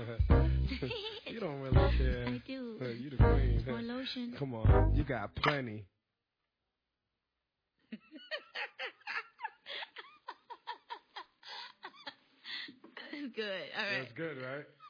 You don't really care. I do. You the queen. More lotion. Come on, you got plenty. Good. All right. That's good, right?